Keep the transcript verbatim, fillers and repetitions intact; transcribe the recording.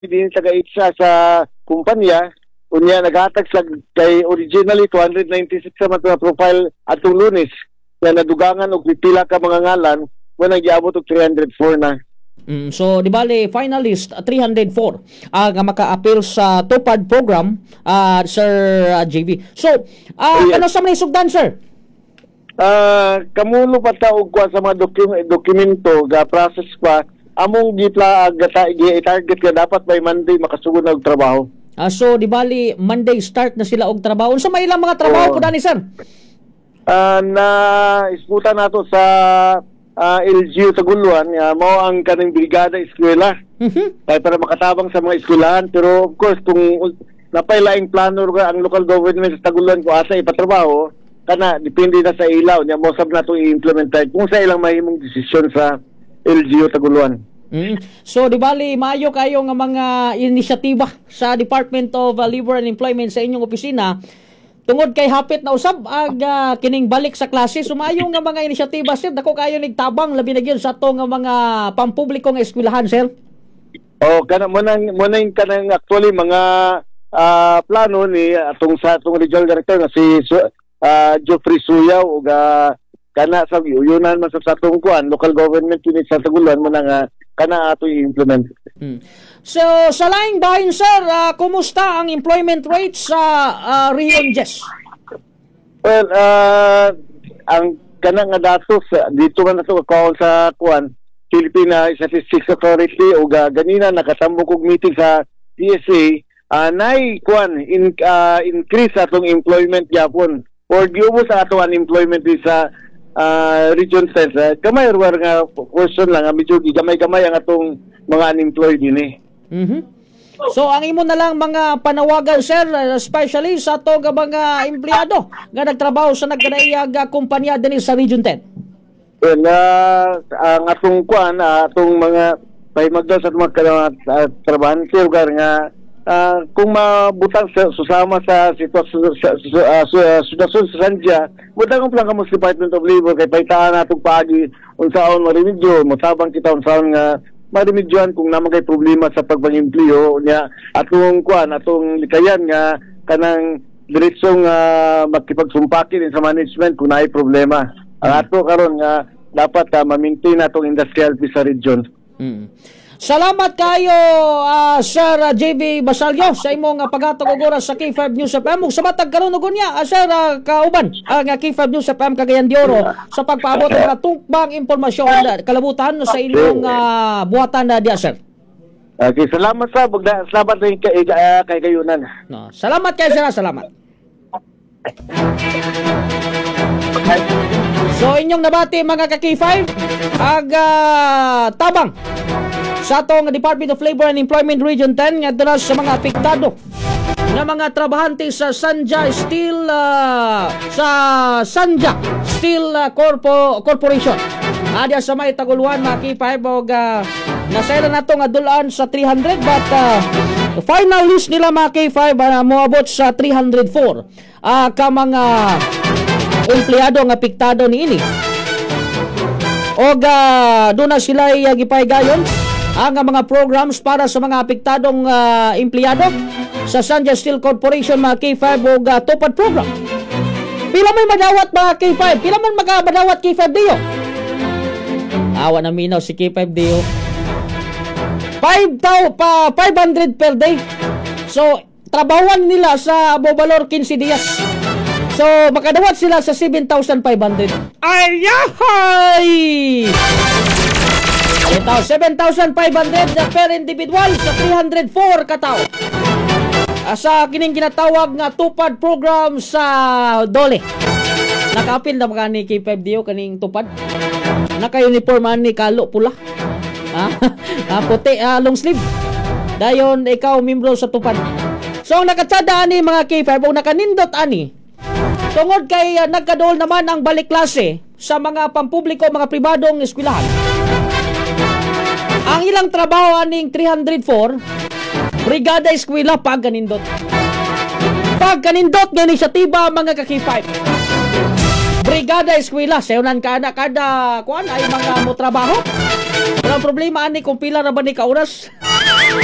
din taga-itsa sa kumpanya, unya naghatag sa kay originally two hundred ninety-six sa mga profile atong Lunes, na nadugangan og pipila ka mga ngalan, mo nagyabot og three hundred four na. Mm, so, di bali, finalist, uh, three hundred four ang uh, maka-appeal sa TUPAD program, uh, Sir uh, J V. So, uh, yes. ano sa mga sugdan, sir? Uh, kamulo pa taog kwa sa mga dokum- dokumento, ga-process pa, among gitla, gi-target ka dapat by Monday makasugod na og trabaho. Uh, so, di bali, Monday start na sila og trabaho. So, may ilang mga trabaho oh. po dani, sir? Uh, na isputan nato sa uh, L G U Taguluan, uh, mao ang kanang brigada eskwela. Mm-hmm. Kaya para makatabang sa mga eskwelahan, pero of course kung napailaing plano ang local government sa Taguluan kung asa ipatrabaho, kana depende na sa ilaw niya, mo sab nato i-implement kung sa ilang mahimong desisyon sa L G U Taguluan. Mm. So di bali maayo kayo nga mga inisyatiba sa Department of uh, Labor and Employment sa inyong opisina tungod kay hapit na usab ag uh, kining balik sa klase. Sumayo nga mga inisyatiba, sir, dako kayo nigtabang labi na gyud sa ato nga mga pampublikong eskwelahan, sir. Oh, kana mo nang mo nang kanang actually mga uh, plano ni atong sa atong regional director nga si uh, Geoffrey Suyaw ug uh, kana sa yunan man sa atong kuan local government unit sa Taguluan mo nang uh, kana ato i-implement. Hmm. So, sa laing bahin, sir, uh, kumusta ang employment rates sa uh, Rion Jess? Well, uh, ang kana nga datos, dito man nato account sa kuan, Philippine Statistics Authority, o uh, ganina nakatambok og meeting sa P S A, uh, nay kuan, in, uh, increase atong employment yapon, or giubos sa atong unemployment sa Uh, region ten, uh, kamay ruwar nga portion lang, uh, medyo gamay-gamay ang atong mga unemployed din eh. Mm-hmm. So, ang imo na lang mga panawagan, sir, especially sa ato nga mga empleyado nga nagtrabaho sa nagkanaiyag uh, kumpanya din sa Region ten. Well, uh, ang atong kuan, uh, atong mga pahimagdal sa atong mga uh, trabahante, lugar nga Uh, kung mabutang sa, susama sa sitwasyon sa sitwasyon sa Sandya, butang ang lang sa Department of Labor kay paitaan natong paagi unsaon marimedyo, motabang kita unsaon nga marimedyohan kung naman kay problema sa pagpang-empleo niya atong kuan, atong likayan nga kanang diretsong uh, makipagsumpaki din sa management kung naay problema. Ang ato karon nga dapat uh, ma-maintain atong industrial peace sa region. Mm. Salamat kayo, uh, Sir uh, J V Basalio, sa imong uh, paghatag og oras sa K five News F M. Sa matag karon ugon niya, uh, Sir uh, kauban ang uh, K five News F M Cagayan de Oro sa pagpaabot ng mga tungpang impormasyon uh, kalabutan sa inyong uh, buhatan na uh, diya, sir. Okay, salamat sa bugda. Salamat rin kay, uh, kay kayunan. No, salamat kayo, sir. Salamat. So inyong nabati mga ka-K five, ag uh, tabang sa atong Department of Labor and Employment Region ten nga dira sa mga apektado na mga trabahante sa Sanja Steel uh, sa Sanja Steel uh, Corpo, Corporation. Adya sa may Taguluan mga K five og uh, nasayra nato nga dulaan sa three hundred, but uh, final list nila mga K five uh, moabot sa three hundred four uh, ka mga empleyado nga apektado niini. Og uh, doon na sila uh, gipaygayon ang mga programs para sa mga apektadong uh, empleyado sa Sanja Steel Corporation mga K five o uh, TUPAD program. Pila may madawat mga K five? Pila man magabadawat K five diyo? Awa na minaw si K five diyo. five hundred per day. So, trabawan nila sa Bobalor fifteen días. So, makadawat sila sa seven thousand five hundred. Ayahay! Ito, seven thousand five hundred per individual sa three hundred four katao. Sa kining ginatawag nga TUPAD program sa Dole. Nakapil na mga ni K five D O kaning TUPAD. Naka-uniforman ni kalo pula. Ha? Ah, puti, ah, long sleeve. Dayon ikaw membro sa TUPAD. So ang nakatsada ani mga K five o nakanindot ani. Tungod kay uh, nagkadool naman ang balik klase sa mga pampubliko, mga pribadong eskwelahan. Ang ilang trabaho aning three hundred four, brigada eskwela pag kanindot. Pag kanindot ng inisyatiba mga ka-K five. Brigada eskwela, sayunan ka na kada kuan ay mga mo trabaho. Pero ang problema ani kung pila ra ba ni ka oras?